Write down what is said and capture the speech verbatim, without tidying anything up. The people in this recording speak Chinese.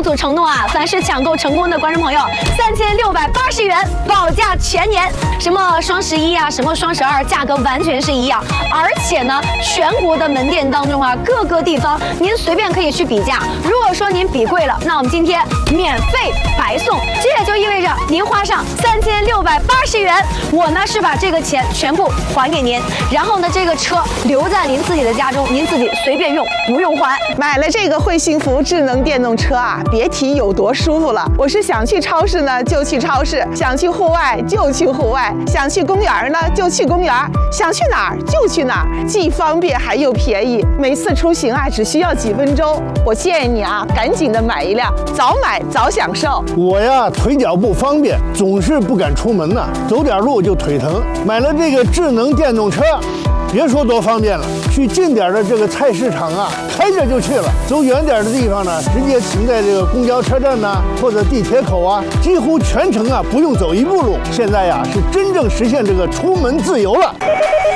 祖承诺啊，凡是抢购成功的观众朋友，三千六百八十元保价全年。什么双十一啊，什么双十二，价格完全是一样。而且呢，全国的门店当中啊，各个地方您随便可以去比价。如果说您比贵了，那我们今天免费白送。这也就意味着您花上三千六百八十元，我呢是把这个钱全部还给您，然后呢这个车留在您自己的家中，您自己随便用，不用还。 买了这个惠幸福智能电动车啊，别提有多舒服了。我是想去超市呢就去超市，想去户外就去户外，想去公园呢就去公园，想去哪儿就去哪儿，既方便还又便宜。每次出行啊只需要几分钟。我建议你啊，赶紧的买一辆，早买早享受。 我呀腿脚不方便，总是不敢出门呐、啊，走点路就腿疼。买了这个智能电动车，别说多方便了，去近点的这个菜市场啊，开着就去了；走远点的地方呢，直接停在这个公交车站呐、啊，或者地铁口啊，几乎全程啊不用走一步路。现在呀，是真正实现这个出门自由了。